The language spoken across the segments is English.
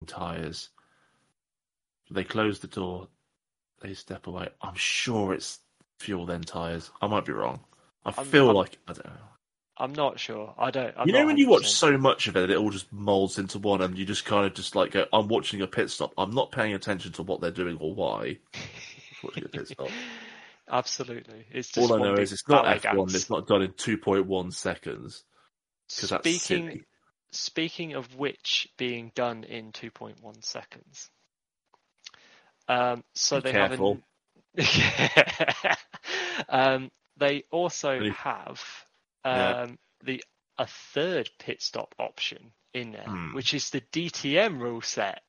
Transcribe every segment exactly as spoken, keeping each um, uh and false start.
tyres. They close the door. They step away. I'm sure it's fuel then tyres. I might be wrong. I I'm, feel I'm, like I don't know. I'm not sure. I don't. I'm You know not when you watch one hundred percent. so much of it, it all just molds into one, and you just kind of just like go, "I'm watching a pit stop. I'm not paying attention to what they're doing or why. Just watching a pit stop." Absolutely, it's All just I one know big is it's not ballet F one. dance. It's not done in two point one seconds because that's Speaking silly. speaking of which being done in two point one seconds. Um, so Be they careful. have an. um, they also Really- have Yeah. um, the a third pit stop option in there, Hmm. which is the D T M rule set.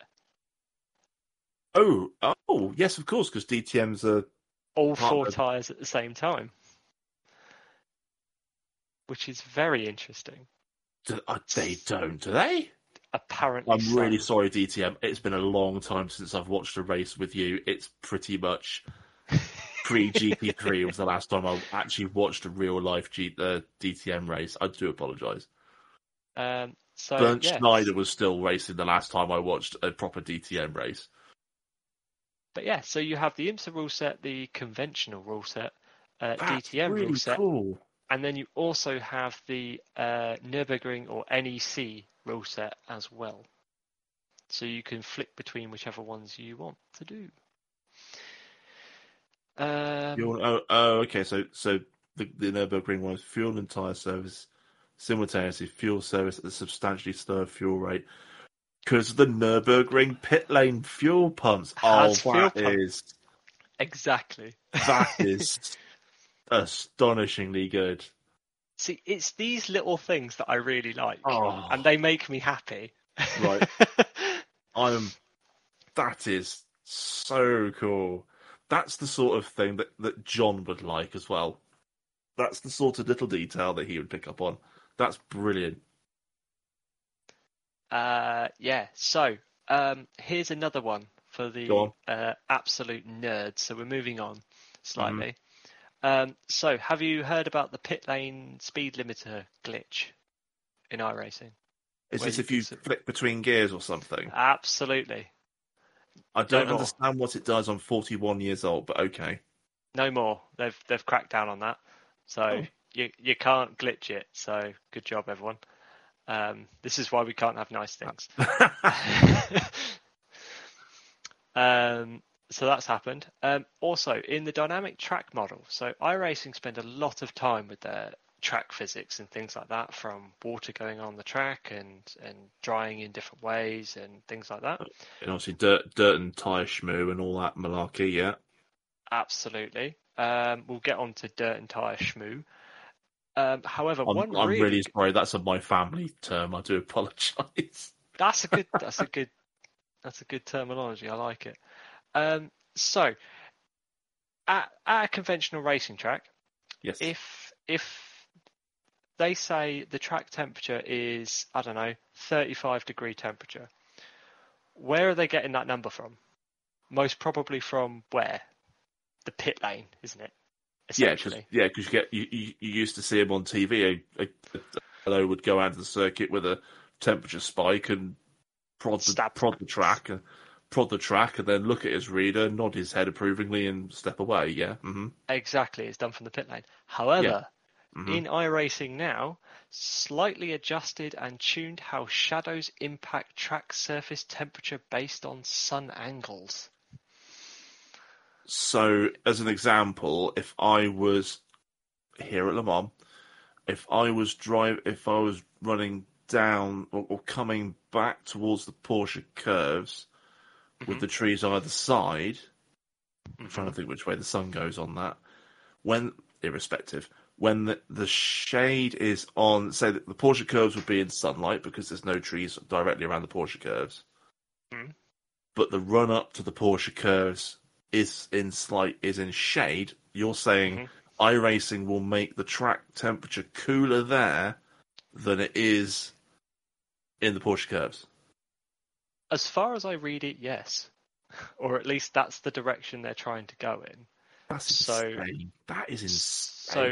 Oh, oh, yes, of course, because D T Ms are All part four of. tyres at the same time, which is very interesting. Do, uh, they don't, do they? Apparently I'm so. really sorry, D T M. It's been a long time since I've watched a race with you. It's pretty much pre G P three was the last time I actually watched a real life G, uh, D T M race. I do apologise. Um, so Bernd yes, Schneider was still racing the last time I watched a proper D T M race. but yeah, so you have the IMSA rule set, the conventional rule set, uh, That's D T M rule really set, cool. and then you also have the uh, Nürburgring or N E C rule set as well. So you can flick between whichever ones you want to do. Um, Fuel, oh, oh, okay. So, so the, the Nürburgring one is fuel and tyre service simultaneously, fuel service at a substantially slower fuel rate because the Nürburgring pit lane fuel pumps. Oh, has fuel that pump. is Exactly. that is astonishingly good. See, it's these little things that I really like, Oh, and they make me happy. right. I'm. That is so cool. That's the sort of thing that, that John would like as well. That's the sort of little detail that he would pick up on. That's brilliant. Uh, yeah. So um, here's another one for Go the on. uh, absolute nerds. So we're moving on Mm-hmm. slightly. Um, so have you heard about the pit lane speed limiter glitch in iRacing? Is Where this you if can you s- flick between gears or something? absolutely I no don't more, understand what it does. I'm forty-one years old, but okay. no more. They've they've cracked down on that. So Oh. you you can't glitch it. So good job, everyone. Um, this is why we can't have nice things. um, so that's happened. Um, also, in the dynamic track model, so iRacing spend a lot of time with their track physics and things like that, from water going on the track and, and drying in different ways and things like that. And obviously, dirt, dirt and tyre schmoo and all that malarkey, yeah. Absolutely. Um, we'll get on to dirt and tyre schmoo. Um, however, I'm one I'm really really sorry. That's a my family term. I do apologise. that's a good that's a good that's a good terminology. I like it. Um, so at, at a conventional racing track, Yes. if if they say the track temperature is, I don't know, thirty-five degree temperature, where are they getting that number from? Most probably from where? The pit lane, isn't it? Yeah, because Essentially. yeah, because you get you, you, you used to see him on T V. A, a, a fellow would go out to the circuit with a temperature spike and prod the Stab. prod the track and prod the track, and then look at his reader, nod his head approvingly, and step away. Yeah. Mm-hmm. Exactly, it's done from the pit lane. Yeah. However, Mm-hmm. in iRacing now, slightly adjusted and tuned how shadows impact track surface temperature based on sun angles. So, as an example, if I was here at Le Mans, if I was drive, if I was running down or, or coming back towards the Porsche curves with Mm-hmm. the trees either side, I'm trying Mm-hmm. to think which way the sun goes on that. When, irrespective, when the, the shade is on, say that the Porsche curves would be in sunlight because there's no trees directly around the Porsche curves, Mm-hmm. but the run up to the Porsche curves is in slight is in shade. You're saying Mm-hmm. iRacing will make the track temperature cooler there than it is in the Porsche curves. As far as I read it, yes. Or at least that's the direction they're trying to go in. That's So, insane. That is so insane.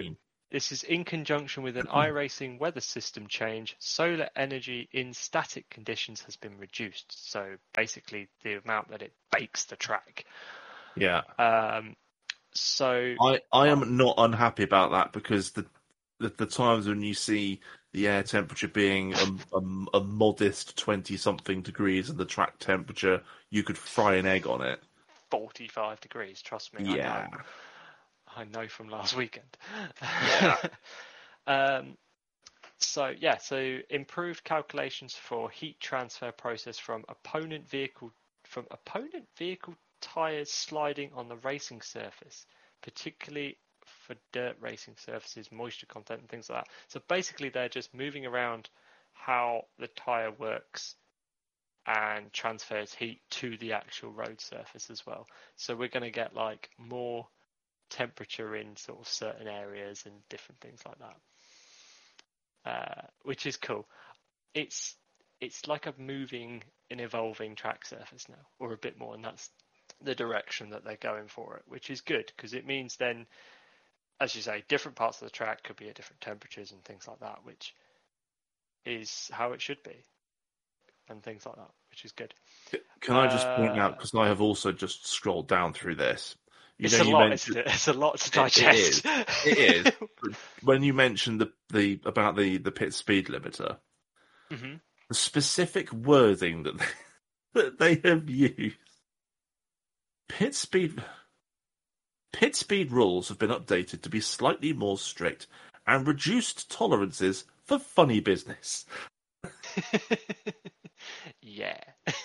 This is in conjunction with an iRacing weather system change. Solar energy in static conditions has been reduced. So basically, the amount that it bakes the track. Yeah. Um, so I, I am not unhappy about that because the, the the times when you see the air temperature being a, a, a modest twenty something degrees and the track temperature, you could fry an egg on it. forty-five degrees. Trust me, Yeah. I know. I know from last weekend. Yeah. um, so yeah, so improved calculations for heat transfer process from opponent vehicle from opponent vehicle tires sliding on the racing surface, particularly for dirt racing surfaces, moisture content and things like that. So basically, they're just moving around how the tire works and transfers heat to the actual road surface as well. So we're going to get like more temperature in sort of certain areas and different things like that, uh, which is cool. It's it's like a moving and evolving track surface now, or a bit more, and that's the direction that they're going for it, which is good because it means then, as you say, different parts of the track could be at different temperatures and things like that, which is how it should be, and things like that, which is good. Can I just point out, Uh, because I have also just scrolled down through this. You it's know, a you lot, mentioned isn't it? It's a lot to it, digest. it is. It is. But when you mentioned the, the about the, the pit speed limiter, mm-hmm. the specific wording that they, that they have used, pit speed pit speed rules have been updated to be slightly more strict and reduced tolerances for funny business. Yeah.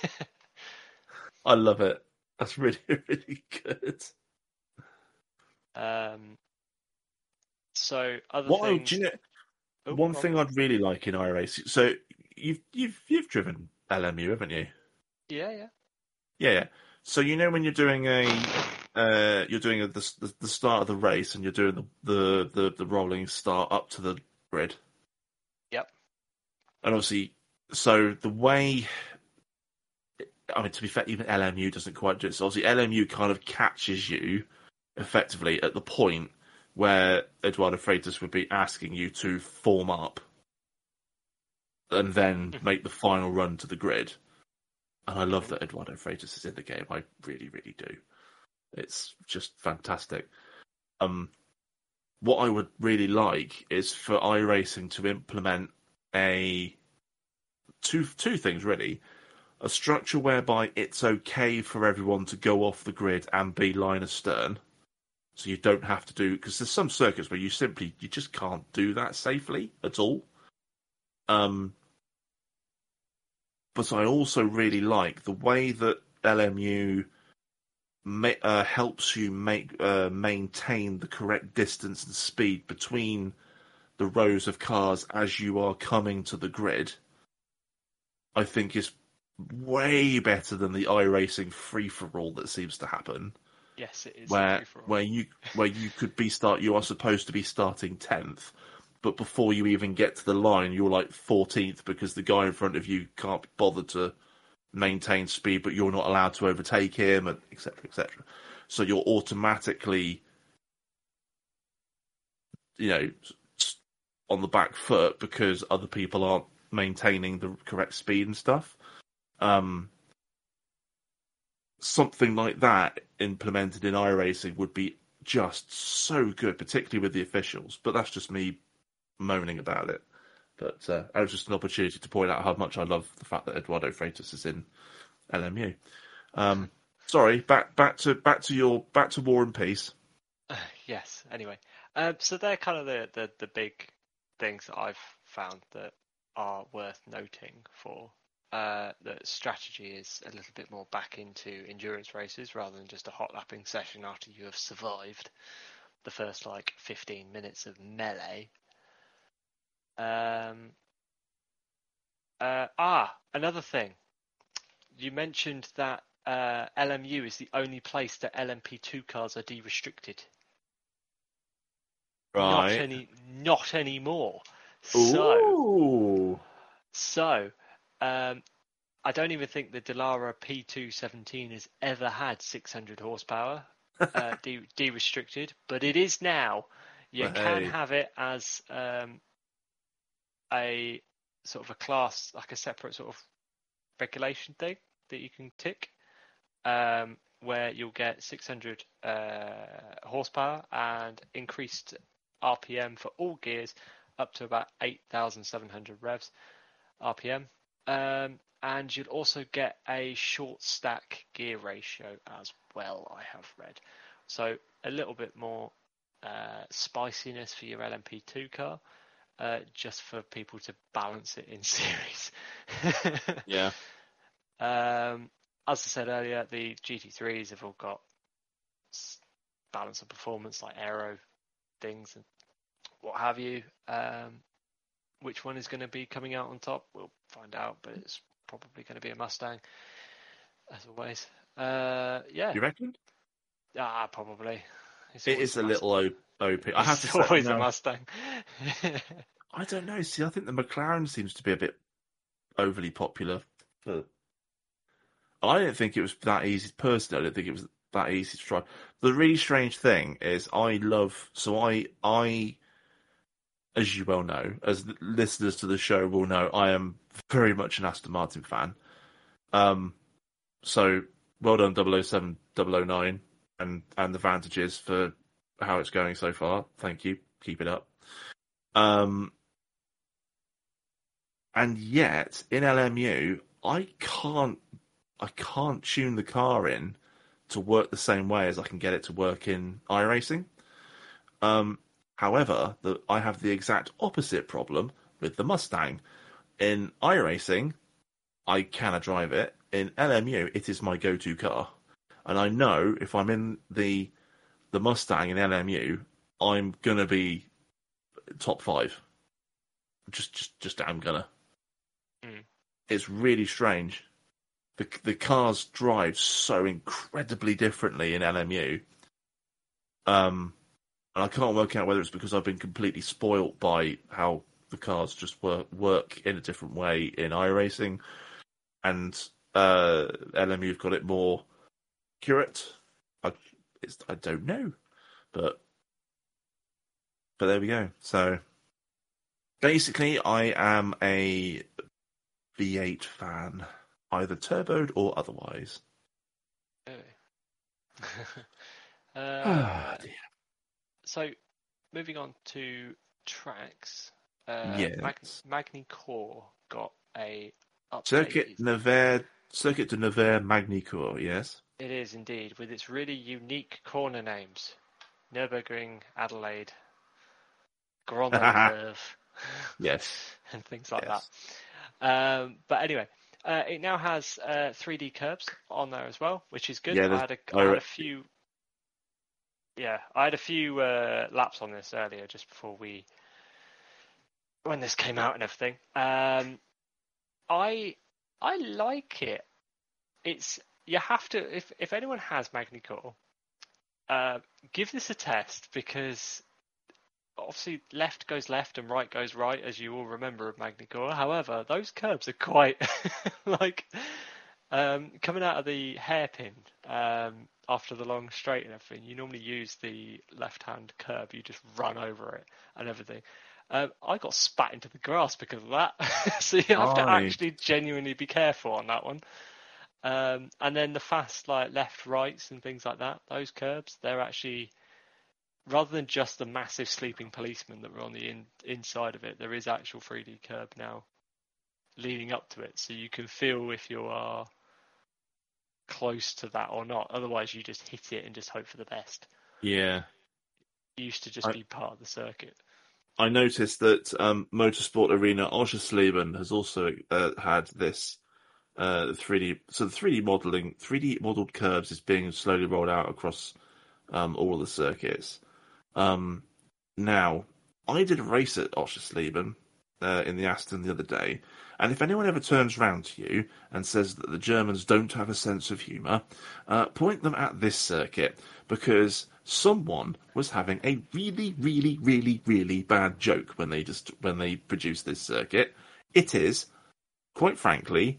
I love it. That's really, really good. Um. So other What I, things. do you know? Oh, One go on. thing I'd really like in iRacing. So you've you've you've driven L M U, haven't you? Yeah, yeah. Yeah, yeah. So you know when you're doing a uh, you're doing a, the the start of the race and you're doing the, the the the rolling start up to the grid. Yep. And obviously, so the way, I mean, to be fair, even L M U doesn't quite do it. So obviously, L M U kind of catches you effectively at the point where Eduardo Freitas would be asking you to form up and then make the final run to the grid. And I love that Eduardo Freitas is in the game. I really, really do. It's just fantastic. Um, what I would really like is for iRacing to implement a two two things really. A structure whereby it's okay for everyone to go off the grid and be line astern. So you don't have to do, because there's some circuits where you simply you just can't do that safely at all. Um, but I also really like the way that L M U ma- uh, helps you make uh, maintain the correct distance and speed between the rows of cars as you are coming to the grid. I think is way better than the iRacing free for all that seems to happen. Yes, it is Where free for all. where you where you could be start you are supposed to be starting tenth, but before you even get to the line, you're like fourteenth because the guy in front of you can't be bothered to maintain speed, but you're not allowed to overtake him, and et cetera, et cetera. So you're automatically, you know, on the back foot because other people aren't maintaining the correct speed and stuff. Um, something like that implemented in iRacing would be just so good, particularly with the officials. But that's just me moaning about it. But uh, it was just an opportunity to point out how much I love the fact that Eduardo Freitas is in L M U. Um, sorry, back back to back to your back to War and Peace. Uh, yes. Anyway, um, so they're kind of the, the the big things that I've found that are worth noting for. Uh, that strategy is a little bit more back into endurance races rather than just a hot lapping session after you have survived the first like fifteen minutes of melee. Um, uh, ah, another thing. You mentioned that uh, L M U is the only place that L M P two cars are de-restricted. Not Right. any, not anymore. So, Ooh. so, um, I don't even think the Dallara P two seventeen has ever had six hundred horsepower, uh, de- de-restricted, but it is now. You But can hey, have it as um, a sort of a class, like a separate sort of regulation thing that you can tick, um, where you'll get six hundred uh, horsepower and increased R P M for all gears up to about eight thousand seven hundred revs R P M. Um, and you'll also get a short stack gear ratio as well, I have read. So a little bit more uh, spiciness for your L M P two car, uh, just for people to balance it in series. yeah, um, as I said earlier, the G T threes have all got balance of performance like aero things and what have you. Um, which one is going to be coming out on top? We'll find out, but it's probably going to be a Mustang, as always. Uh, yeah, you reckon? ah, probably. It's It always is the a little Mustang. O- OP. I have to It's say, always a no, Mustang. I don't know. See, I think the McLaren seems to be a bit overly popular. For I didn't think it was that easy. Personally, I didn't think it was that easy to try. The really strange thing is, I love. So I, I, as you well know, as listeners to the show will know, I am very much an Aston Martin fan. Um, so well done, double oh seven, double oh nine, and and the Vantages for how it's going so far. Thank you. Keep it up. Um, and yet in L M U, I can't I can't tune the car in to work the same way as I can get it to work in iRacing. Um, however, the, I have the exact opposite problem with the Mustang. In iRacing, I cannot drive it. In L M U, it is my go-to car, and I know if I'm in the the Mustang in L M U, I'm gonna be top five. Just, just, just damn gonna. Mm. It's really strange. The the cars drive so incredibly differently in L M U. Um, and I can't work out whether it's because I've been completely spoilt by how the cars just work work in a different way in iRacing, and uh, L M U've got it more accurate. I, it's, I don't know, but but there we go. So basically, I am a V eight fan, either turboed or otherwise. uh, Ah, dear. so, moving on to tracks, uh, Mag- Yes. Magny Core got a Circuit updated. Nevers, Circuit de Nevers Magny-Cours, yes. It is indeed, with its really unique corner names: Nürburgring, Adelaide, Grand Curve, Yes, and things like that. yes. Um, but anyway, uh, it now has uh, three D curbs on there as well, which is good. Yeah, I there's, had a, I I had re- a few, yeah, I had a few uh, laps on this earlier, just before we, when this came out and everything. Um, I, I like it. It's you have to if if anyone has Magny-Cours, uh, give this a test, because obviously left goes left and right goes right, as you all remember of Magny-Cours. However, those curbs are quite like um, coming out of the hairpin um, after the long straight and everything. You normally use the left-hand curb. You just run over it and everything. Um, I got spat into the grass because of that. So you have to I, actually genuinely be careful on that one. Um, and then the fast like left rights and things like that, those curbs, they're actually, rather than just the massive sleeping policemen that were on the in, inside of it, there is actual three D curb now leading up to it, so you can feel if you are close to that or not. Otherwise, you just hit it and just hope for the best. yeah. It used to just I, be part of the circuit. I noticed that um, Motorsport Arena Oschersleben has also uh, had this uh, three D. So the three D modeling, three D modeled curves is being slowly rolled out across um, all of the circuits. Um, now, I did a race at Oschersleben uh, in the Aston the other day, and if anyone ever turns round to you and says that the Germans don't have a sense of humour, uh, point them at this circuit, because someone was having a really, really, really, really bad joke when they just when they produced this circuit. It is, quite frankly,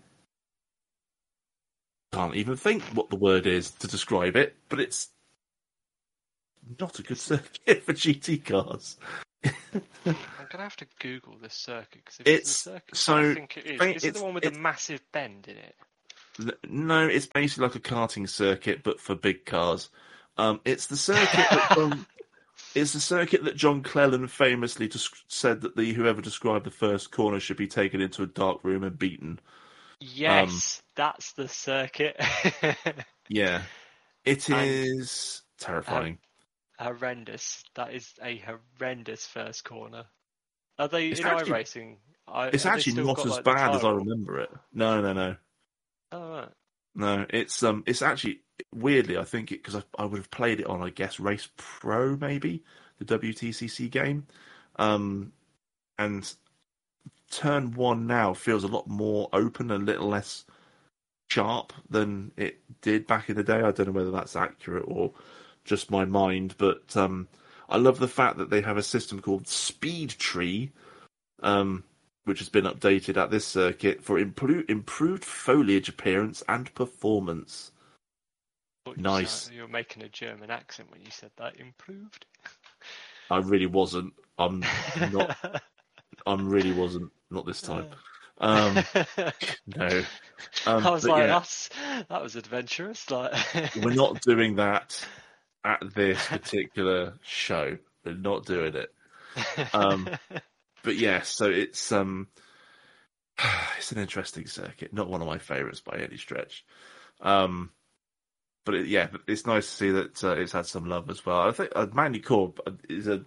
can't even think what the word is to describe it, but it's not a good circuit for G T cars. I'm gonna have to Google this circuit because if It's it's the circuit, so I think it is. fa- Is it it's the one with it's the massive bend in it? no, it's basically like a karting circuit, but for big cars. Um, it's the circuit that John, it's the circuit that John Cleland famously des- said that the whoever described the first corner should be taken into a dark room and beaten. Yes, um, that's the circuit. Yeah, it And, is terrifying. Uh, horrendous. That is a horrendous first corner. Are they it's in actually, iRacing? I, it's actually not got, as like, bad as I remember it. No, no, no. Oh, right. No, it's um, it's actually weirdly. I think it because I, I would have played it on, I guess, Race Pro, maybe the W T C C game, um, and turn one now feels a lot more open and a little less sharp than it did back in the day. I don't know whether that's accurate or just my mind, but um, I love the fact that they have a system called Speed Tree, um, which has been updated at this circuit for improved improved foliage appearance and performance. Nice. You were making a German accent when you said that. Improved? I really wasn't. I'm not. I'm really wasn't. Not this time. Um, no. Um, I was like, yeah, that's, that was adventurous. Like, we're not doing that at this particular show. We're not doing it. Um, but yeah, so it's um, it's an interesting circuit. Not one of my favourites by any stretch. Um, but it, yeah, it's nice to see that uh, it's had some love as well. I think uh, Manly Corp is a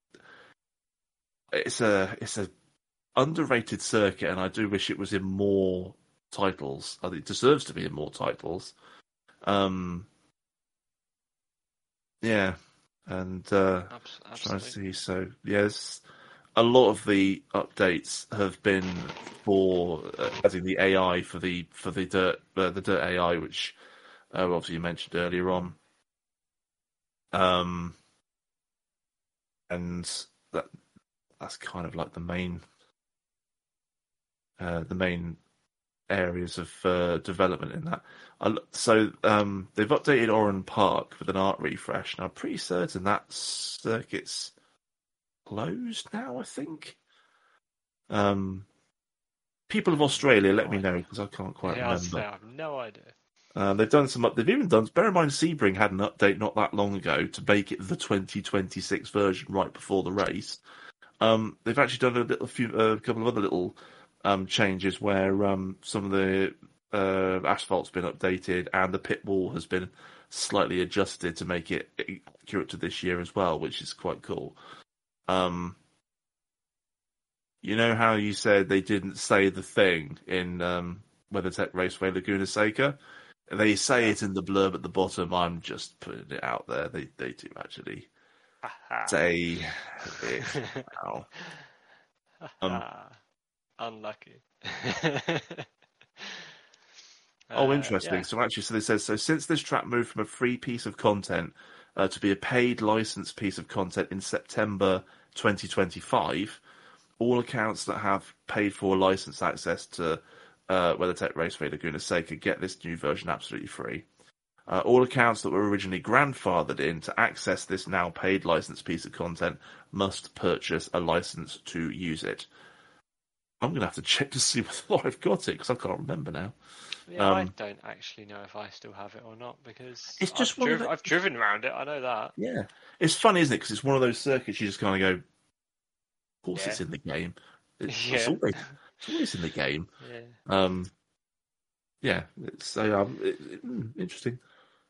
it's a it's a underrated circuit, and I do wish it was in more titles. I think it deserves to be in more titles. Um, yeah, and uh, Absolutely. trying to see. So yes, a lot of the updates have been for uh, adding the A I for the for the dirt uh, the dirt A I, which uh, obviously you mentioned earlier on. Um, and that that's kind of like the main uh, the main areas of uh, development in that. So um, they've updated Oran Park with an art refresh, and I'm pretty certain that circuit's closed now, I think. Um, people of Australia, let me know, because I can't quite yeah, remember. I have no idea. Uh, they've done some. They've even done. Bear in mind, Sebring had an update not that long ago to make it the twenty twenty-six version right before the race. Um, they've actually done a little few, a uh, couple of other little um, changes where um, some of the uh, asphalt's been updated and the pit wall has been slightly adjusted to make it accurate to this year as well, which is quite cool. Um, you know how you said they didn't say the thing in um, WeatherTech Raceway Laguna Seca? They say yeah. it in the blurb at the bottom. I'm just putting it out there. They they do actually say it. Wow. Um, Unlucky. oh, interesting. Uh, yeah. So actually, so they says so since this track moved from a free piece of content uh, to be a paid license piece of content in September twenty twenty-five, all accounts that have paid for license access to uh, WeatherTech Raceway Laguna Seca get this new version absolutely free. Uh, all accounts that were originally grandfathered in to access this now paid license piece of content must purchase a license to use it. I'm going to have to check to see whether I've got it, because I can't remember now. Yeah, um, I don't actually know if I still have it or not, because it's just I've, one driv- the... I've driven around it, I know that. Yeah. It's funny, isn't it? Because it's one of those circuits you just kind of go, of course yeah. it's in the game. It's, yeah. it's, always, it's always in the game. Yeah. Um, yeah, it's uh, um, it, it, interesting.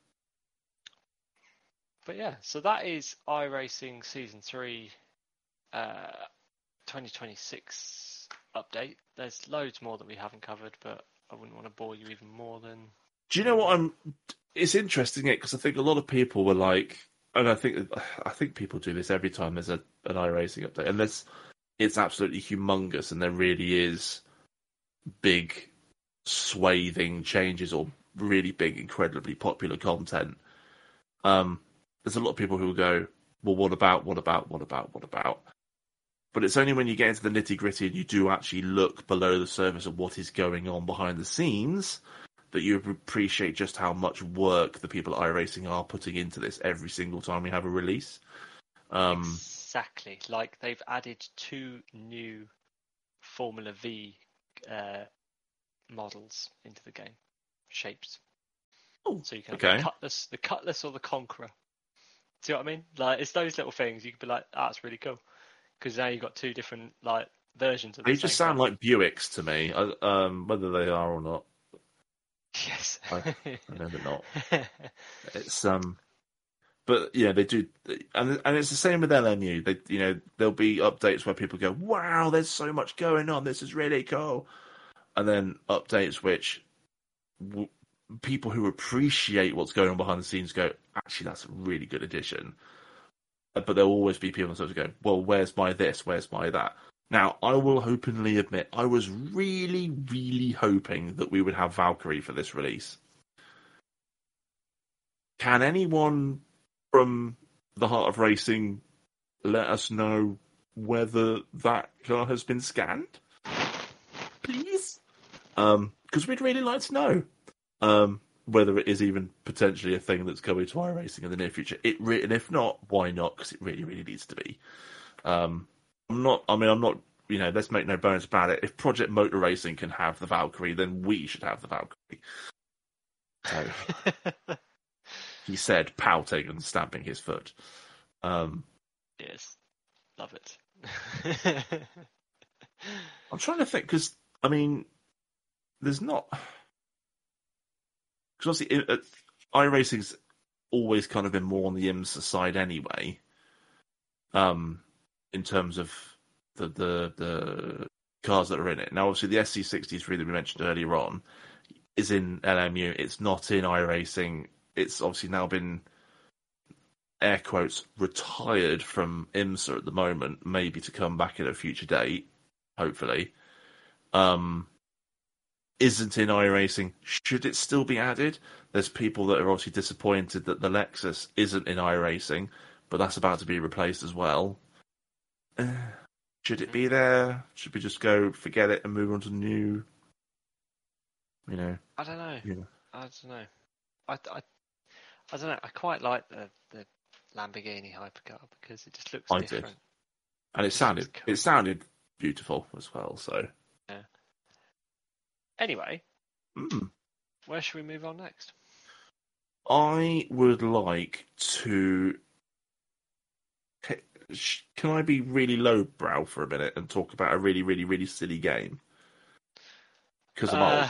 But yeah, so that is iRacing Season three uh, twenty twenty-six update. There's loads more that we haven't covered, but I wouldn't want to bore you even more than... Do you know what I'm... It's interesting, it because I think a lot of people were like... And I think I think people do this every time there's a, an iRacing update. Unless it's absolutely humongous and there really is big, swathing changes or really big, incredibly popular content. Um... There's a lot of people who will go, well, what about, what about, what about, what about? But it's only when you get into the nitty gritty and you do actually look below the surface of what is going on behind the scenes that you appreciate just how much work the people at iRacing are putting into this every single time we have a release. Um, exactly. Like they've added two new Formula V uh, models into the game, shapes. oh, So you can have okay. the Cutlass, the Cutlass or the Conqueror. See what I mean? Like it's those little things you could be like, "Ah, that's really cool," because now you've got two different like versions of the They same just sound car. like Buicks to me, I- um, whether they are or not. Yes. I, I know they're not. It's um, but yeah, they do, and and it's the same with L M U. They, you know, there'll be updates where people go, "Wow, there's so much going on. This is really cool," and then updates which w- people who appreciate what's going on behind the scenes go, "Actually, that's a really good addition." But there'll always be people that go, "Well, where's my this? Where's my that?" Now, I will openly admit, I was really, really hoping that we would have Valkyrie for this release. Can anyone from the Heart of Racing let us know whether that car has been scanned? Please? Um, because we'd really like to know um, whether it is even potentially a thing that's coming to iRacing in the near future. It re- and if not, why not? Because it really, really needs to be. Um, I'm not. I mean, I'm not. You know, let's make no bones about it. If Project Motor Racing can have the Valkyrie, then we should have the Valkyrie. So he said, pouting and stamping his foot. Um, Yes, love it. I'm trying to think because I mean, there's not because obviously it, it, iRacing's always kind of been more on the IMSA side anyway. Um, in terms of the the the cars that are in it. Now, obviously, the S C sixty-three that we mentioned earlier on is in L M U. It's not in iRacing. It's obviously now been, air quotes, retired from IMSA at the moment, maybe to come back at a future date, hopefully. Um, isn't in iRacing. Should it still be added? There's people that are obviously disappointed that the Lexus isn't in iRacing, but that's about to be replaced as well. Uh, should it be there? Should we just go forget it and move on to new? You know, I don't know. you know. I don't know. I, I, I don't know. I quite like the, the Lamborghini hypercar because it just looks I different. did, and it, It just sounded looks cool. it sounded beautiful as well. So Yeah. Anyway, mm. where should we move on next? I would like to. Can I be really lowbrow for a minute and talk about a really, really, really silly game? Because I'm Uh, old.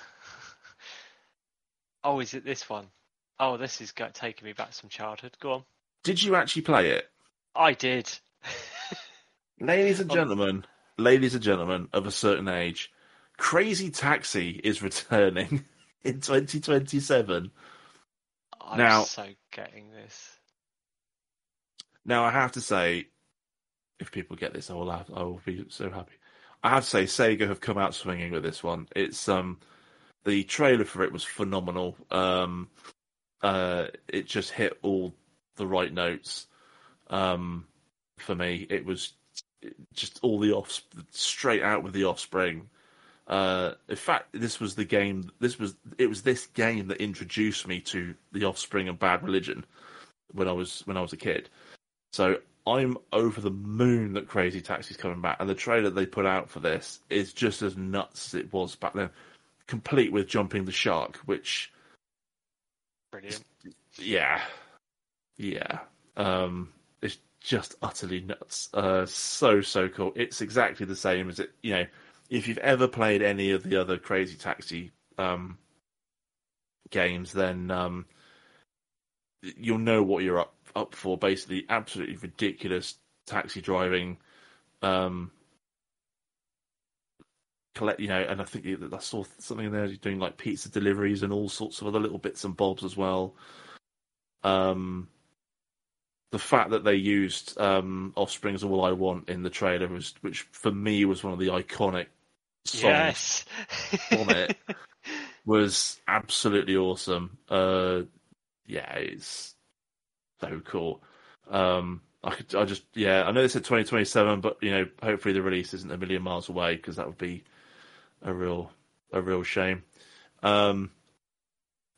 oh, is it this one? Oh, this is go- taking me back to some childhood. Go on. Did you actually play it? I did. Ladies and On- gentlemen, ladies and gentlemen of a certain age, Crazy Taxi is returning in twenty twenty-seven. I'm Now, so getting this. now I have to say, if people get this, I will have, I will be so happy. I have to say, Sega have come out swinging with this one. It's um, the trailer for it was phenomenal. Um, uh, it just hit all the right notes. Um, for me, it was just all the off, straight out with the Offspring. Uh, in fact, this was the game. This was it was this game that introduced me to the Offspring and Bad Religion when I was when I was a kid. So I'm over the moon that Crazy Taxi's coming back, and the trailer they put out for this is just as nuts as it was back then, complete with jumping the shark, which, Brilliant. yeah, yeah, um, it's just utterly nuts. Uh, so so cool. It's exactly the same as it. You know, if you've ever played any of the other Crazy Taxi um, games, then um, you'll know what you're up up for. Basically, absolutely ridiculous taxi driving. Um, collect, you know, and I think I saw something in there doing like pizza deliveries and all sorts of other little bits and bobs as well. Um, the fact that they used um, "Offspring's All I Want" in the trailer was, which for me was one of the iconic songs Yes. on it, was absolutely awesome. Uh, yeah, it's so cool. Um, I could, I just, yeah, I know they said twenty twenty-seven, but you know, hopefully the release isn't a million miles away because that would be a real, a real shame. Um,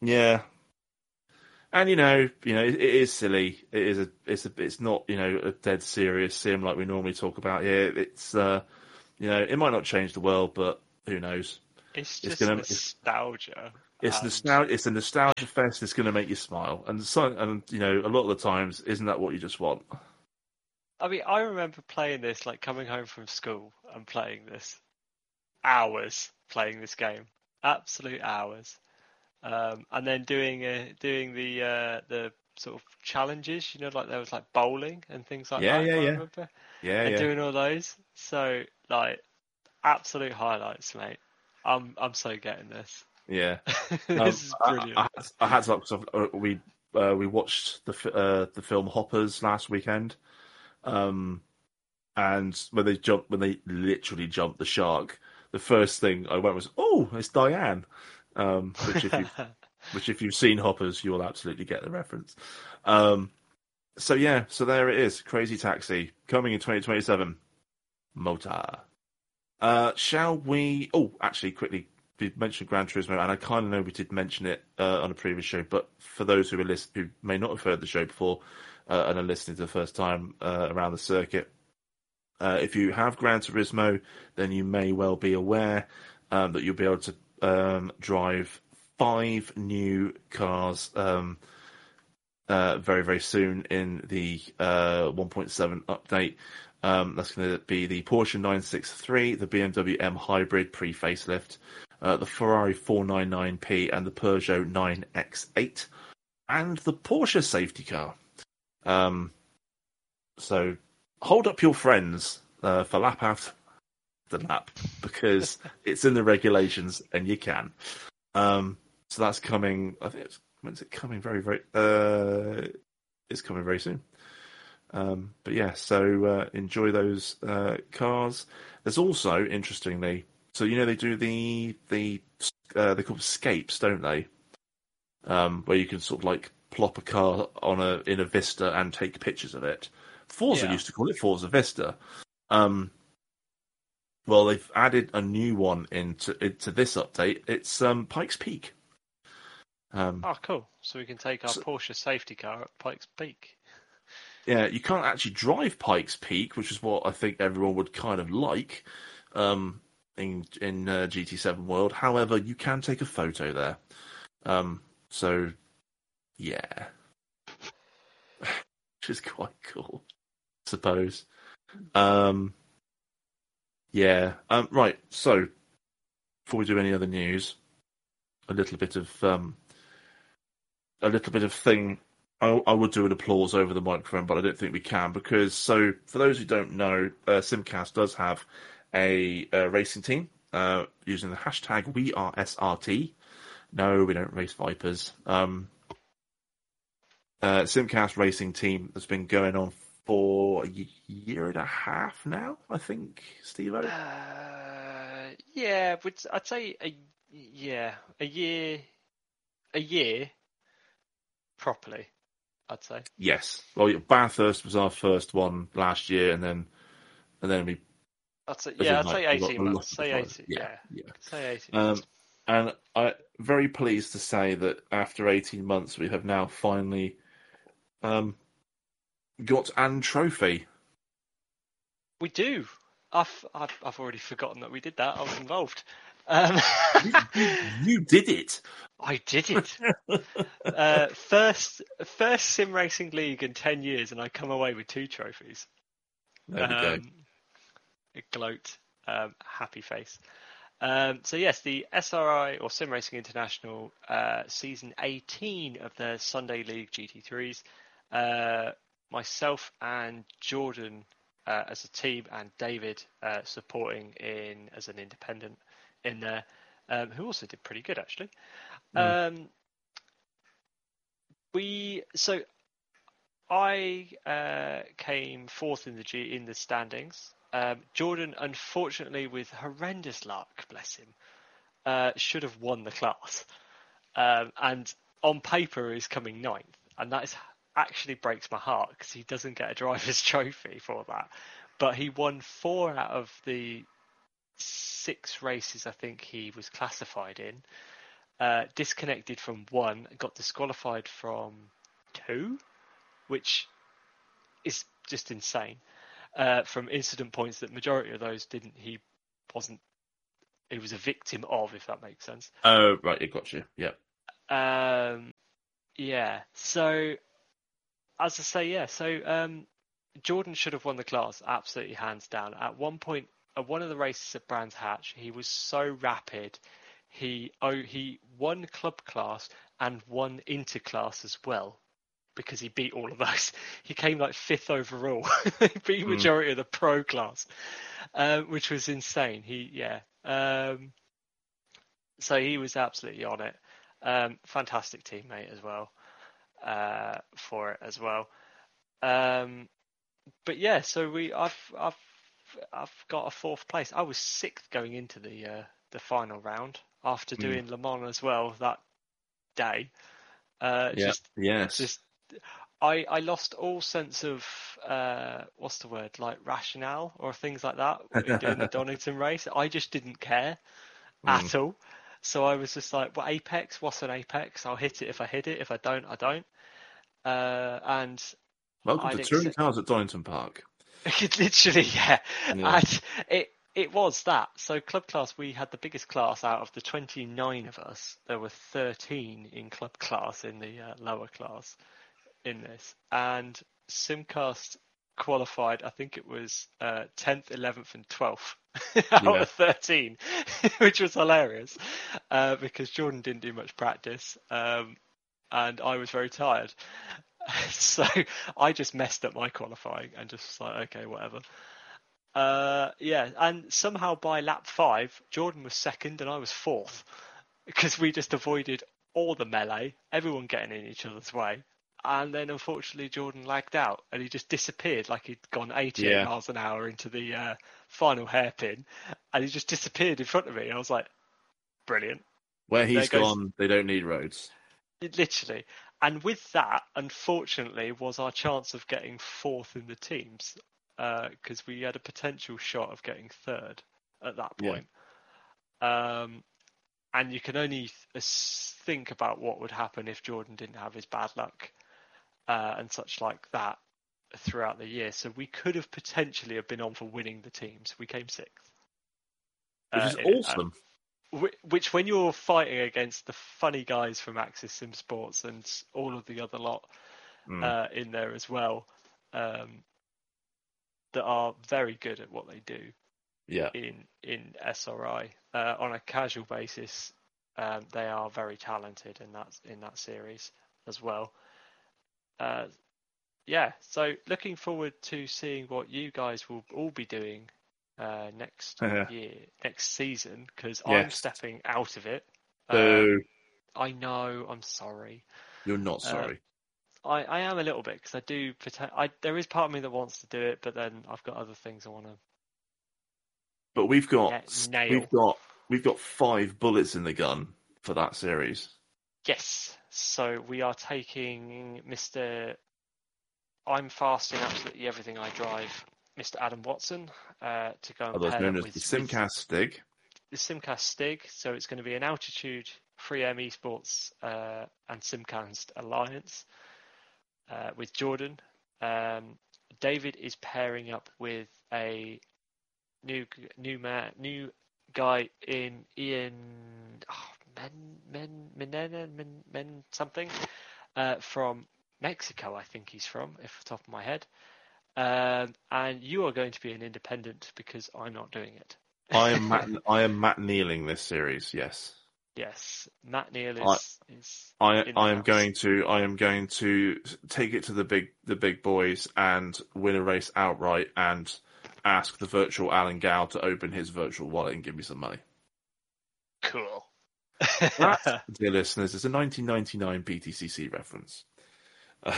Yeah, and you know, you know, it, it is silly. It is a, it's a, it's not, you know, a dead serious sim like we normally talk about here. It's, uh, you know, it might not change the world, but who knows? It's It's just gonna, it's, nostalgia, it's and nostalgia. It's a nostalgia fest. It's gonna make you smile, and so, and you know, a lot of the times, isn't that what you just want? I mean, I remember playing this, like coming home from school and playing this, hours playing this game, absolute hours, um, and then doing uh, doing the uh, the sort of challenges. You know, like there was like bowling and things like Yeah, that, yeah, if I yeah, remember, yeah, and yeah, doing all those. So like absolute highlights, mate. I'm I'm so getting this. yeah. Um, This is I, I, brilliant. had- I had to, because we uh, we watched the fi- uh, the film Hoppers last weekend. Um, and when they jumped, when they literally jumped the shark, the first thing I went was, "Oh, it's Diane," um, which if you've which if you've seen Hoppers, you'll absolutely get the reference. Um, so yeah, so there it is, Crazy Taxi coming in twenty twenty-seven. Motor. Uh, shall we? Oh, actually, quickly, we mentioned Gran Turismo, and I kind of know we did mention it uh, on a previous show, but for those who are list- who may not have heard the show before uh, and are listening to the first time uh, around the circuit, uh, if you have Gran Turismo, then you may well be aware um, that you'll be able to um, drive five new cars um, uh, very, very soon in the uh, one point seven update. Um, that's going to be the Porsche nine sixty-three, the B M W M Hybrid pre-facelift, uh, the Ferrari four ninety-nine P, and the Peugeot nine X eight, and the Porsche safety car. Um, so hold up your friends uh, for lap after lap because it's in the regulations and you can. Um, so that's coming. I think it's when's it coming? Very, very. Uh, it's coming very soon. Um, but yeah, so uh, enjoy those uh, cars. There's also, interestingly, so you know they do the the uh, they call them scapes, don't they? Um, where you can sort of like plop a car on a in a Vista and take pictures of it. Forza Yeah. used to call it Forza Vista. Um, well, they've added a new one into into this update. It's um, Pikes Peak. Um, Oh, cool. So we can take our so, Porsche safety car at Pikes Peak. yeah, you can't actually drive Pikes Peak, which is what I think everyone would kind of like um, in in uh, G T seven world. However, you can take a photo there. Um, so yeah, which is quite cool, I suppose. Um, yeah. Um, right. So before we do any other news, a little bit of um, a little bit of thing. I, I would do an applause over the microphone, but I don't think we can because. So, for those who don't know, uh, Simcast does have a, a racing team uh, using the hashtag We Are S R T. No, we don't race Vipers. Um, uh, Simcast racing team has been going on for a year and a half now, I think, Steve-O. Uh, yeah, but I'd say a yeah a year a year properly. I'd say. Yes. Well, yeah, Bathurst was our first one last year, and then and then we, I'd say as yeah. in I'd like say a lot, eighteen a lot months. of the Say time. eighteen. Yeah, Yeah, yeah. say eighteen Um, months. and I'm very pleased to say that after eighteen months, we have now finally um, got an trophy. We do. I've I've I've already forgotten that we did that. I was involved. Um, You, you, you did it. I did it. Uh, first first sim racing league in ten years, and I come away with two trophies. There we go. Um, gloat, um, happy face. Um, so yes, the S R I or Sim Racing International uh, season eighteen of the Sunday League G T threes. Uh, myself and Jordan uh, as a team, and David uh, supporting in as an independent in there, um, who also did pretty good actually. Mm. Um, we so I uh, came fourth in the G in the standings. Um, Jordan, unfortunately, with horrendous luck, bless him, uh, should have won the class, um, and on paper is coming ninth, and that is actually breaks my heart because he doesn't get a driver's trophy for that. But he won four out of the six races I think he was classified in, uh, disconnected from one, got disqualified from two, which is just insane. Uh, from incident points that majority of those didn't. He wasn't. He was a victim of, if that makes sense. Oh, right, it got you. Yeah. Um, yeah. So, as I say, yeah. So, um, Jordan should have won the class, absolutely hands down. At one point, at one of the races at Brands Hatch, he was so rapid. He oh he won club class and won interclass as well, because he beat all of those. He came like fifth overall. He beat majority mm. of the pro class, um, which was insane. He yeah. Um, so he was absolutely on it. Um, fantastic teammate as well uh, for it as well. Um, but yeah, so we I've I've I've got a fourth place. I was sixth going into the uh, the final round after doing mm. Le Mans as well that day. Uh, yeah. Just yes. Just I I lost all sense of uh, what's the word like rationale or things like that in doing the Donington race. I just didn't care mm. at all. So I was just like, well, apex, what's an apex? I'll hit it if I hit it. If I don't, I don't. Uh, and welcome I'd to touring accept... cars at Donington Park. Literally, yeah. yeah. And it it was that. So club class, we had the biggest class out of the twenty-nine of us. There were thirteen in club class in the uh, lower class in this, and Simcast qualified. I think it was uh, tenth, eleventh, and twelfth out yeah. of thirteen, which was hilarious uh, because Jordan didn't do much practice, um, and I was very tired. So I just messed up my qualifying and just was like, okay, whatever. Uh, yeah, and somehow by lap five, Jordan was second and I was fourth because we just avoided all the melee, everyone getting in each other's way. And then unfortunately Jordan lagged out and he just disappeared like he'd gone eighty-eight yeah. miles an hour into the uh, final hairpin, and he just disappeared in front of me. I was like, brilliant. Where he's gone, they don't need roads. Literally. And with that, unfortunately, was our chance of getting fourth in the teams because uh, we had a potential shot of getting third at that point. Yeah. Um, and you can only th- think about what would happen if Jordan didn't have his bad luck uh, and such like that throughout the year. So we could have potentially have been on for winning the teams. We came sixth. Which is uh, awesome. It, Which, when you're fighting against the funny guys from Axis Sim Sports and all of the other lot mm. uh, in there as well, um, that are very good at what they do yeah. in in S R I uh, on a casual basis, um, they are very talented in that in that series as well. Uh, yeah, so looking forward to seeing what you guys will all be doing. Uh, next uh-huh. year, next season, because yes. I'm stepping out of it. So um, I know. I'm sorry. You're not sorry. Uh, I, I am a little bit because I do. I there is part of me that wants to do it, but then I've got other things I want to. But we've got nail. we've got we've got five bullets in the gun for that series. Yes. So we are taking Mister I'm fast in absolutely everything I drive. Mister Adam Watson uh, to go and Otherwise pair known up as with the Simcast Stig. The Simcast Stig. So it's going to be an Altitude three M Esports uh, and Simcast Alliance uh, with Jordan. Um, David is pairing up with a new new man, new guy in Ian oh, Men Men Men Men Men something uh, from Mexico. I think he's from, if off the top of my head. Um, and you are going to be an independent because I'm not doing it. I am Matt, I am Matt Nealing this series. Yes. Yes, Matt Neal is. I, is I, I am house. going to. I am going to take it to the big, the big boys and win a race outright, and ask the virtual Alan Gow to open his virtual wallet and give me some money. Cool. That, dear listeners, is a nineteen ninety-nine P T C C reference. Uh,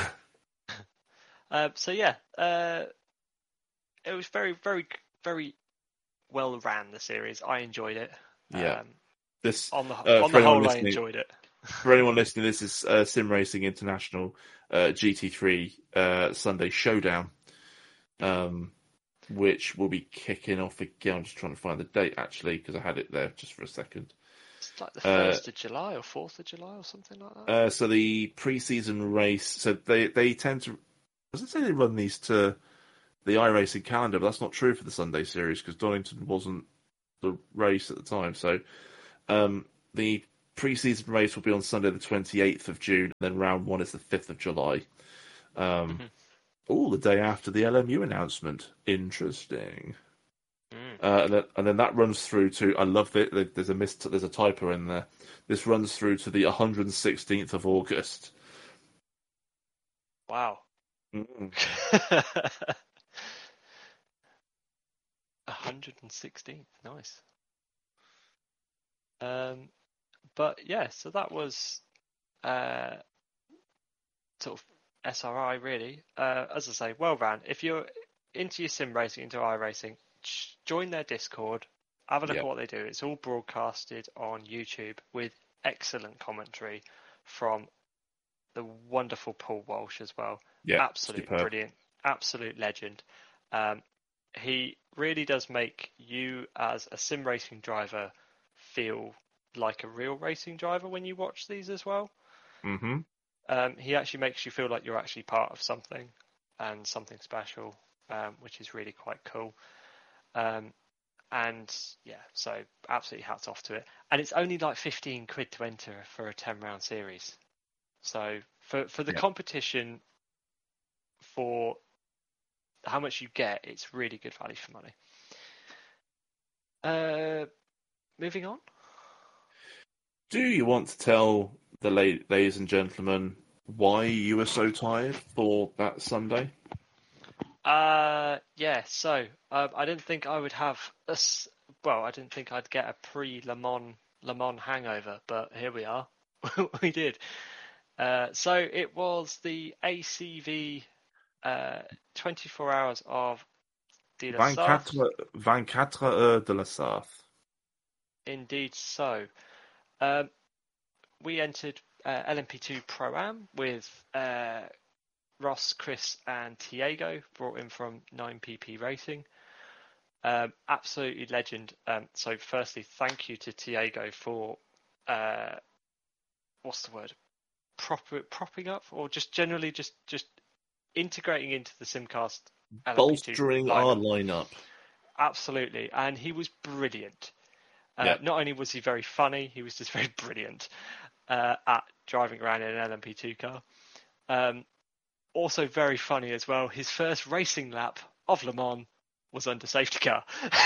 Uh, so yeah, uh, it was very, very, very well ran. The series, I enjoyed it. Yeah, um, this on the uh, on the whole, I enjoyed it. For anyone listening, this is uh, Sim Racing International uh, G T three uh, Sunday Showdown, um, which will be kicking off again. I'm just trying to find the date actually because I had it there just for a second. It's like the Uh, first of July or fourth of July or something like that. uh, so the pre-season race, so they they tend to. I was going to say they run these to the iRacing calendar, but that's not true for the Sunday series because Donington wasn't the race at the time. So um, the pre-season race will be on Sunday the twenty-eighth of June, and then round one is the fifth of July. Um, Mm-hmm. oh, the day after the L M U announcement. Interesting. Mm. Uh, and, then, and then that runs through to. I love it. There's a mis- There's a typo in there. This runs through to the one hundred sixteenth of August. Wow. Mm. one hundred sixteenth. Nice. Um, but yeah, so that was uh, sort of S R I really. Uh, as I say, well ran. If you're into your sim racing, into iRacing, join their Discord. Have a look Yeah. at what they do. It's all broadcasted on YouTube with excellent commentary from the wonderful Paul Walsh as well. Yeah. Absolute Superb. brilliant, absolute legend. Um, he really does make you as a sim racing driver feel like a real racing driver when you watch these as well. Mm-hmm. Um, he actually makes you feel like you're actually part of something and something special, um, which is really quite cool. Um, and yeah, so absolutely hats off to it. And it's only like fifteen quid to enter for a ten round series. So for, for the Yeah. competition, for how much you get, it's really good value for money. Uh, moving on. Do you want to tell the la- ladies and gentlemen why you were so tired for that Sunday? Uh, yeah. So um, I didn't think I would have a s- well, I didn't think I'd get a pre-Le Mans Le Mans hangover, but here we are. We did. Uh, so it was the A C V uh, twenty-four hours of De La Sarthe. vingt-quatre heures de la Sarthe. Indeed so. Um, we entered uh, L M P two Pro-Am with uh, Ross, Chris and Tiago, brought in from nine P P Racing. Um, absolutely legend. Um, so firstly, thank you to Tiago for, uh, what's the word? Proper, propping up or just generally just, just integrating into the Simcast L M P two Bolstering lineup. our lineup. Absolutely. And he was brilliant. Uh, Yeah. Not only was he very funny, he was just very brilliant uh, at driving around in an L M P two car. Um, also very funny as well. His first racing lap of Le Mans was under safety car.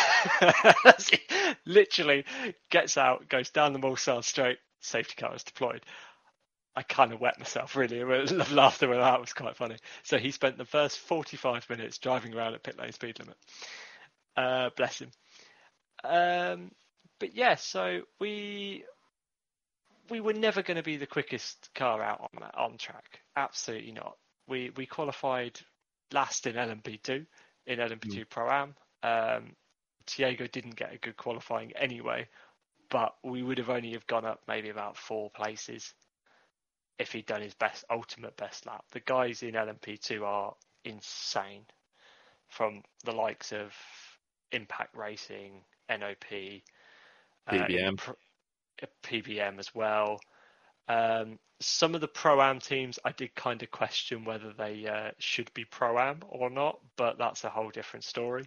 Literally gets out, goes down the Mulsanne straight, safety car is deployed. I kind of wet myself really. Laughter when that was quite funny. So he spent the first forty-five minutes driving around at pit lane speed limit. Uh, bless him. Um, but yeah, so we we were never going to be the quickest car out on on track. Absolutely not. We we qualified last in L M P two in L M P two mm. Pro-Am. Um, Tiago didn't get a good qualifying anyway, but we would have only have gone up maybe about four places if he'd done his best ultimate best lap. The guys in L M P two are insane, from the likes of Impact Racing, N O P, P B M. uh, P B M as well. Um, some of the Pro-Am teams, I did kind of question whether they uh, should be Pro-Am or not, but that's a whole different story.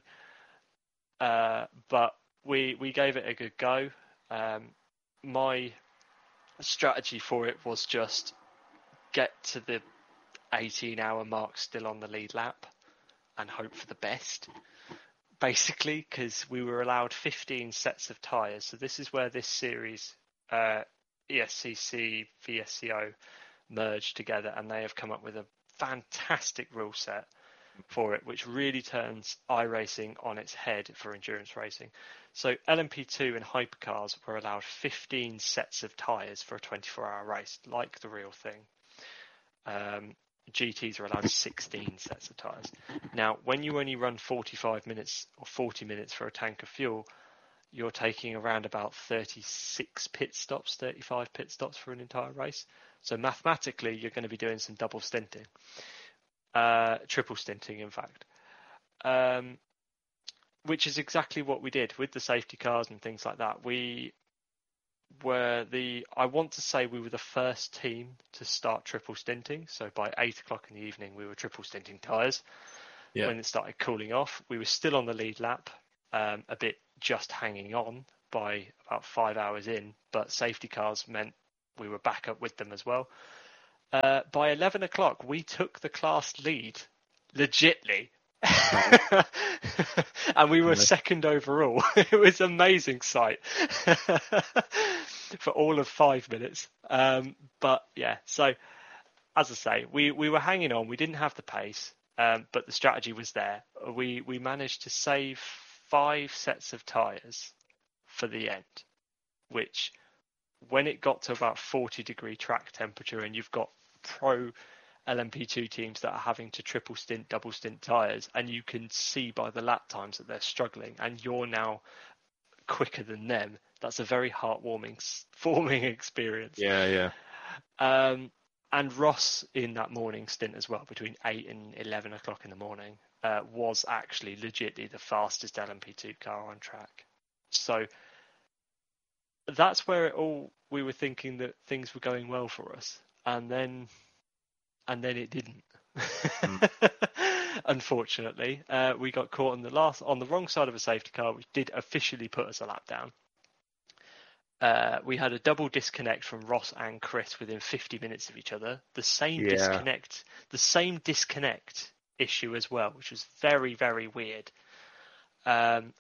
Uh, but we we gave it a good go. Um, my strategy for it was just get to the eighteen hour mark still on the lead lap and hope for the best, basically, because we were allowed fifteen sets of tyres. So this is where this series, uh, E S C C, V S C O, merged together, and they have come up with a fantastic rule set for it, which really turns iRacing on its head for endurance racing. So L M P two and hypercars were allowed fifteen sets of tyres for a twenty-four hour race, like the real thing. Um, G Ts are allowed sixteen sets of tyres. Now, when you only run forty-five minutes or forty minutes for a tank of fuel, you're taking around about thirty-six pit stops, thirty-five pit stops for an entire race. So mathematically, you're going to be doing some double stinting, uh, triple stinting, in fact, um, which is exactly what we did with the safety cars and things like that. We were the, I want to say we were the first team to start triple stinting. So by eight o'clock in the evening, we were triple stinting tyres. Yeah. When it started cooling off, we were still on the lead lap, um, a bit just hanging on by about five hours in, but safety cars meant we were back up with them as well. Uh, by eleven o'clock, we took the class lead, legitly. And we were Nice. second overall. It was an amazing sight for all of five minutes. Um, but yeah, so as I say, we, we were hanging on. We didn't have the pace, um, but the strategy was there. We we managed to save five sets of tyres for the end, which when it got to about forty degree track temperature and you've got pro L M P two teams that are having to triple stint, double stint tyres, and you can see by the lap times that they're struggling, and you're now quicker than them. That's a very heartwarming, forming experience. Yeah, yeah. Um, and Ross in that morning stint as well, between eight and eleven o'clock in the morning, uh, was actually legitimately the fastest L M P two car on track. So that's where it all, we were thinking that things were going well for us, and then and then it didn't. Mm. Unfortunately, uh, we got caught on the last on the wrong side of a safety car, which did officially put us a lap down. Uh, we had a double disconnect from Ross and Chris within fifty minutes of each other. The same Yeah. disconnect, the same disconnect issue as well, which was very, very weird. Um,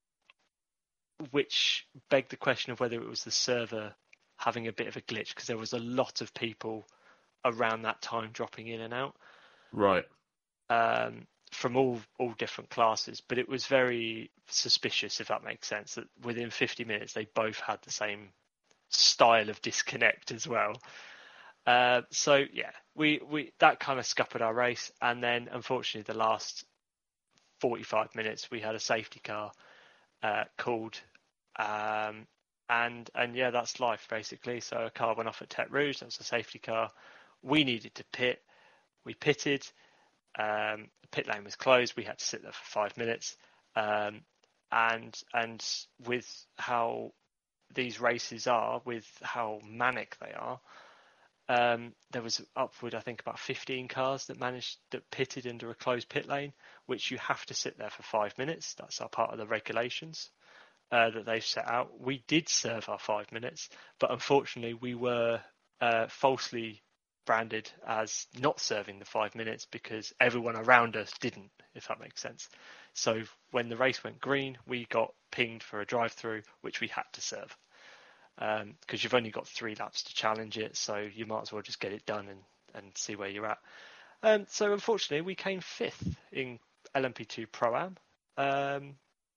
which begged the question of whether it was the server having a bit of a glitch, because there was a lot of people around that time dropping in and out. Right. Um, from all all different classes, but it was very suspicious, if that makes sense, that within fifty minutes they both had the same style of disconnect as well. Uh, so yeah, we, we that kind of scuppered our race, and then unfortunately the last forty-five minutes we had a safety car uh, called, um, and and yeah, that's life basically. So a car went off at Tete Rouge. That was a safety car. We needed to pit. We pitted. Um, the pit lane was closed. We had to sit there for five minutes. Um, and and with how these races are, with how manic they are, um, there was upward, I think, about fifteen cars that managed that pitted into a closed pit lane, which you have to sit there for five minutes. That's our part of the regulations uh, that they've set out. We did serve our five minutes, but unfortunately, we were uh, falsely branded as not serving the five minutes because everyone around us didn't, if that makes sense. So when the race went green, we got pinged for a drive-through, which we had to serve, because um, you've only got three laps to challenge it, so you might as well just get it done and, and see where you're at. Um, so unfortunately, we came fifth in L M P two Pro-Am, um,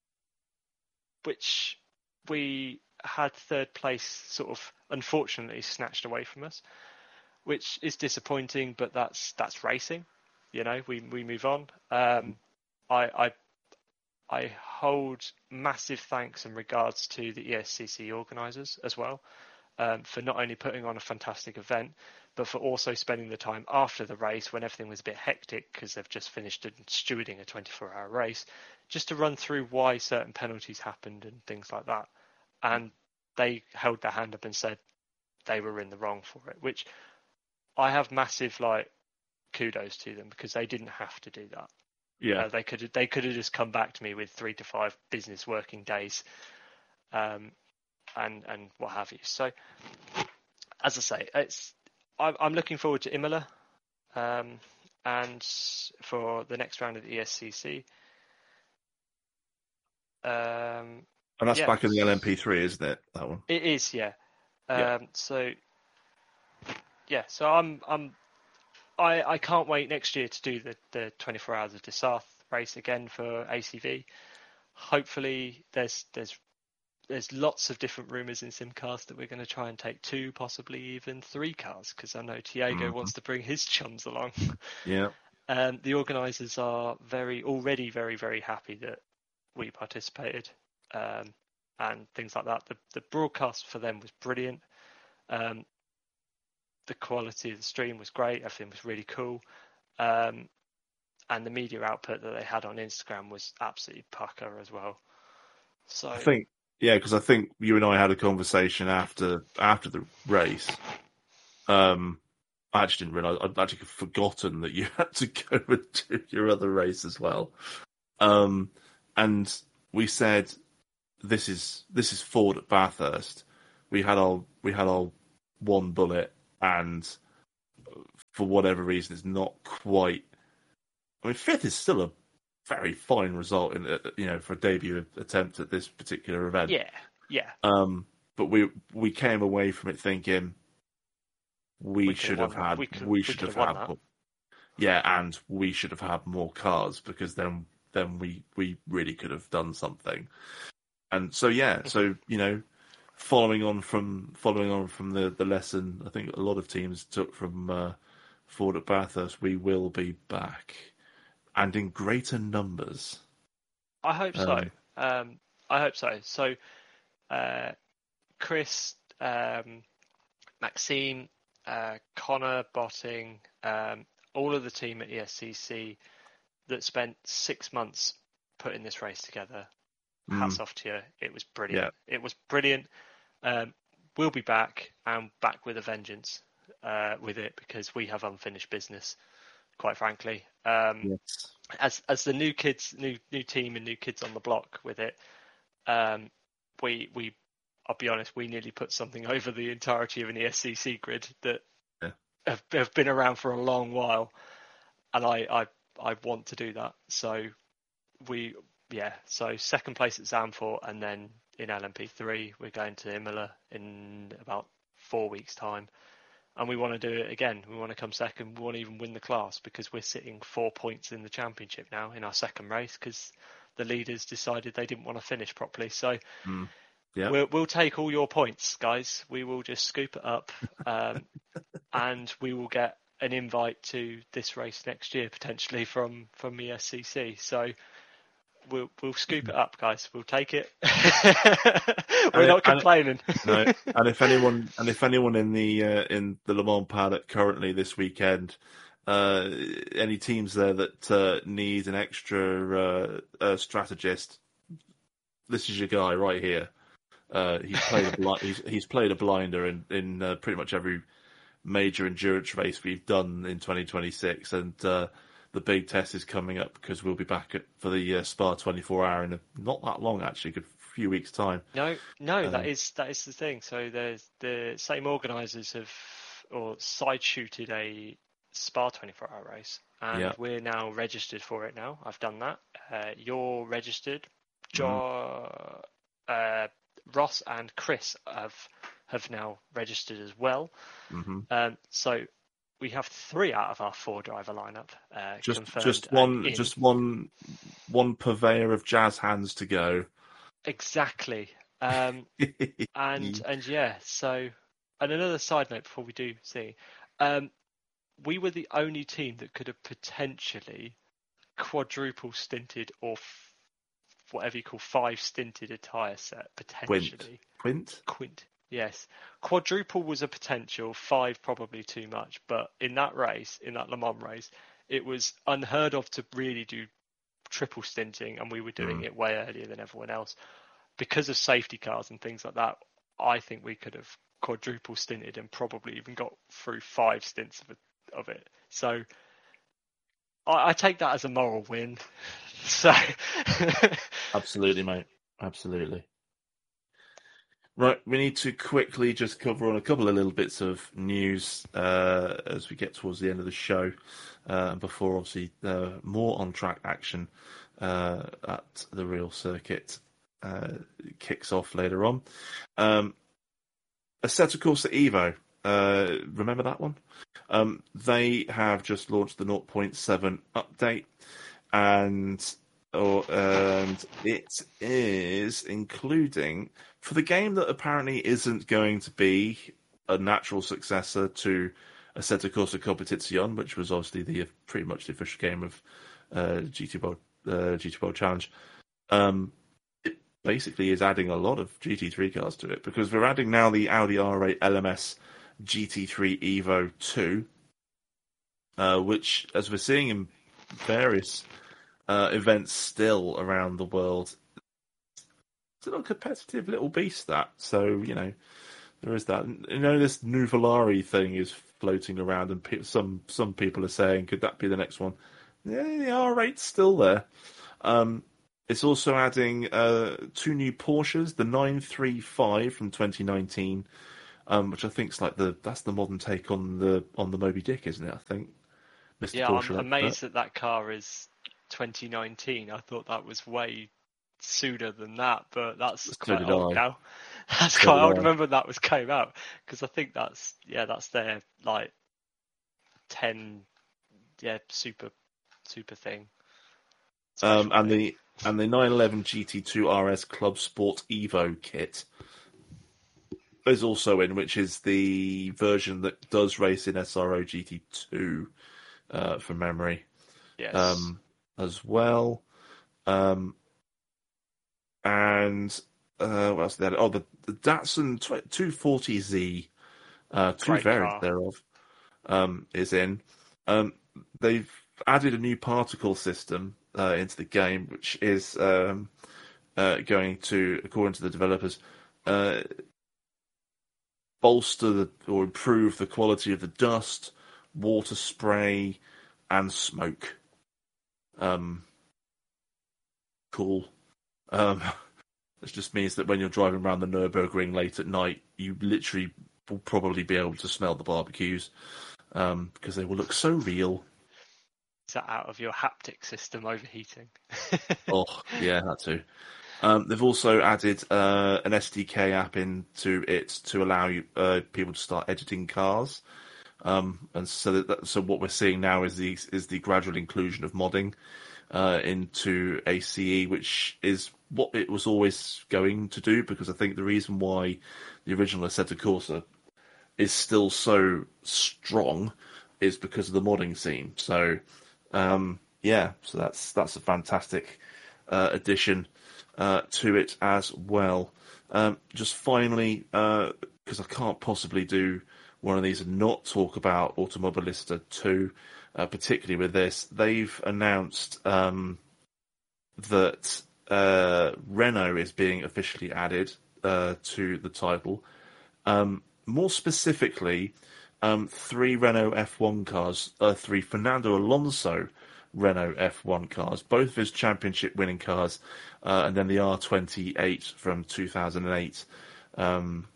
which we had third place sort of unfortunately snatched away from us, which is disappointing, but that's that's racing. You know, we we move on. Um, I, I I hold massive thanks and regards to the E S C C organisers as well, um, for not only putting on a fantastic event, but for also spending the time after the race when everything was a bit hectic because they've just finished stewarding a twenty-four hour race, just to run through why certain penalties happened and things like that. And they held their hand up and said they were in the wrong for it, which I have massive like kudos to them, because they didn't have to do that. Yeah, uh, they could they could have just come back to me with three to five business working days, um, and and what have you. So, as I say, it's I'm, I'm looking forward to Imola, um, and for the next round of the E S C C. Um, and that's yeah, back in the L M P three, isn't it? That one. it is, yeah. Um, yeah. So, yeah, so I'm I'm. I, I can't wait next year to do the, the twenty-four hours of Dessarth race again for A C V. Hopefully, there's there's there's lots of different rumours in Simcast that we're going to try and take two, possibly even three cars, because I know Tiago Mm-hmm. wants to bring his chums along. Yeah. Um, the organisers are very already very very happy that we participated, um, and things like that. The the broadcast for them was brilliant. Um, the quality of the stream was great. Everything was really cool. Um, and the media output that they had on Instagram was absolutely pucker as well. So I think Yeah, because I think you and I had a conversation after after the race. Um, I actually didn't realise I'd actually forgotten that you had to go and do your other race as well. Um, and we said this is this is Ford at Bathurst. We had our we had our one bullet, and for whatever reason, it's not quite. I mean, fifth is still a very fine result in you know for a debut attempt at this particular event. Yeah, yeah. Um, but we we came away from it thinking we We could have should have won. had We could we we should could have have won had that. more, yeah, and we should have had more cars because then then we we really could have done something. And so yeah, so you know, following on from following on from the the lesson, I think a lot of teams took from uh, Ford at Bathurst. We will be back, and in greater numbers. I hope so. Um, Um, I hope so. So, uh, Chris, um, Maxime, uh, Connor, Botting, um, all of the team at E S C C that spent six months putting this race together. mm, Hats off to you. It was yeah, brilliant. It was brilliant. Um, we'll be back and back with a vengeance uh, with it because we have unfinished business, quite frankly. Um, yes, as as the new kids, new new team and new kids on the block with it, um, we we I'll be honest, we nearly put something over the entirety of an E S C C grid that yeah, have, have been around for a long while, and I I I want to do that. So we yeah, so second place at Zandvoort, and then in L M P three we're going to Imola in about four weeks' time, and we want to do it again. We want to come second. We want to even win the class because we're sitting four points in the championship now in our second race because the leaders decided they didn't want to finish properly. So mm, yeah. we'll we'll take all your points, guys. We will just scoop it up, um, and we will get an invite to this race next year potentially from from E S C C. So we'll we'll scoop it up, guys. We'll take it. We're And, it, not and it, complaining. no, and if anyone and if anyone in the uh, in the Le Mans paddock currently this weekend, uh, any teams there that uh, need an extra uh, uh, strategist, this is your guy right here. Uh, he's played a bli- he's he's played a blinder in in uh, pretty much every major endurance race we've done in twenty twenty-six, and uh, the big test is coming up because we'll be back at, for the uh, Spa twenty-four hour in a, not that long actually, a good few weeks time. No, no, that Um, is that is the thing. So there's the same organisers have or side shooted a Spa twenty-four hour race, and yeah, we're now registered for it. Now I've done that. Uh, you're registered. mm, Jo, uh, Ross and Chris have have now registered as well. hmm Um, so we have three out of our four driver lineup uh, just confirmed just and one in. just one one purveyor of jazz hands to go. Exactly. Um, and and yeah, so and another side note before we do see, um, we were the only team that could have potentially quadruple stinted or f- whatever you call five stinted a tyre set Quint, potentially. Quint, Quint. Yes. Quadruple was a potential, five probably too much, but in that race, in that Le Mans race, it was unheard of to really do triple stinting, and we were doing mm. it way earlier than everyone else. Because of safety cars and things like that, I think we could have quadruple stinted and probably even got through five stints of it. Of it. So I, I take that as a moral win. So Absolutely, mate. Absolutely. Right, we need to quickly just cover on a couple of little bits of news uh, as we get towards the end of the show, uh, and before obviously uh, more on-track action uh, at the real circuit uh, kicks off later on. Um, Assetto Corsa Evo, uh, remember that one? Um, they have just launched the zero point seven update, and or and it is including for the game that apparently isn't going to be a natural successor to Assetto Corsa Competizione, which was obviously the pretty much the official game of uh, G T World uh, G T World Challenge. Um, it basically is adding a lot of G T three cars to it because we're adding now the Audi R eight L M S G T three Evo two, uh, which, as we're seeing in various uh, events still around the world, it's a little competitive little beast, that. So, you know, there is that. You know, this Nuvolari thing is floating around, and pe- some some people are saying, could that be the next one? Yeah, the R eight's still there. Um, it's also adding uh, two new Porsches, the nine three five from twenty nineteen, um, which I think is like the that's the modern take on the on the Moby Dick, isn't it? I think. Mister Yeah, Porsche I'm amazed expert. that that car is twenty nineteen. I thought that was way sooner than that, but that's So quite did old I. now. That's So quite did old. I. Remember that was came out because I think that's yeah, that's their like ten yeah super super thing. Um, Special and thing. the and the nine eleven G T two R S Club Sport Evo kit is also in, which is the version that does race in S R O G T two, uh, from memory, Yes. um, as well. Um, and uh, what else? There? Oh, the, the Datsun two forty Z, uh, two Great variants car. thereof, um, is in. Um, they've added a new particle system uh, into the game, which is um, uh, going to, according to the developers, uh, bolster the, or improve the quality of the dust, water spray, and smoke. Um, cool. Um, this just means that when you're driving around the Nürburgring late at night, you literally will probably be able to smell the barbecues, um, because they will look so real. Is that out of your haptic system overheating? Oh, yeah, that too. Um, they've also added uh, an S D K app into it to allow you, uh, people to start editing cars. Um, and so that, that, so what we're seeing now is the is the gradual inclusion of modding uh, into A C E, which is what it was always going to do, because I think the reason why the original Assetto Corsa is still so strong is because of the modding scene. So um, yeah, so that's that's a fantastic uh, addition uh, to it as well. Um, just finally, because uh, I can't possibly do one of these and not talk about Automobilista two, uh, particularly with this. They've announced um, that uh, Renault is being officially added uh, to the title. Um, more specifically, um, three Renault F one cars, uh, three Fernando Alonso Renault F one cars, both of his championship winning cars, uh, and then the R twenty-eight from two thousand eight. Um,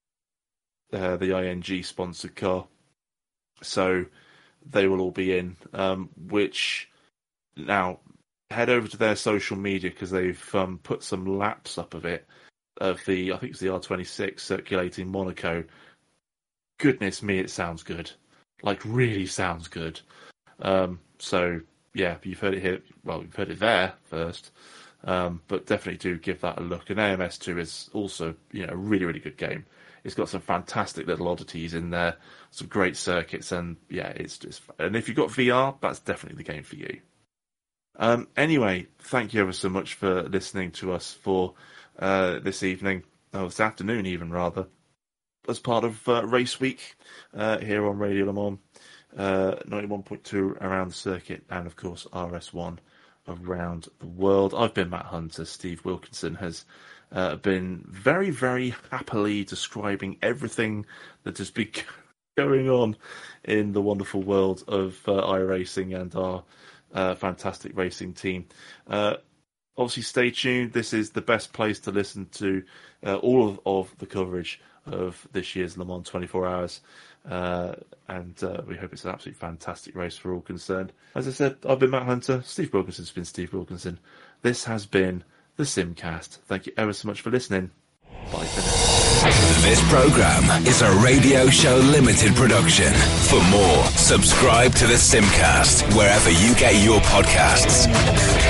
Uh, the I N G sponsored car, so they will all be in. Um, which now head over to their social media, because they've um, put some laps up of it of the I think it's the R twenty-six circulating Monaco. Goodness me, it sounds good, like really sounds good. Um, so yeah, you've heard it here. Well, you've heard it there first, um, but definitely do give that a look. And A M S two is also, you know, a really really good game. It's got some fantastic little oddities in there, some great circuits, and yeah, it's just. And if you've got V R, that's definitely the game for you. Um, anyway, thank you ever so much for listening to us for uh, this evening, or this afternoon even rather, as part of uh, Race Week uh, here on Radio Le Mans, uh, ninety-one point two around the circuit, and of course R S one around the world. I've been Matt Hunter. Steve Wilkinson has Uh, been very, very happily describing everything that has been going on in the wonderful world of uh, iRacing and our uh, fantastic racing team. Uh, obviously, stay tuned. This is the best place to listen to uh, all of, of the coverage of this year's Le Mans twenty-four hours. Uh, and uh, we hope it's an absolutely fantastic race for all concerned. As I said, I've been Matt Hunter. Steve Wilkinson's been Steve Wilkinson. This has been the Simcast. Thank you ever so much for listening. Bye for now. This program is a Radio Show Limited production. For more, subscribe to the Simcast wherever you get your podcasts.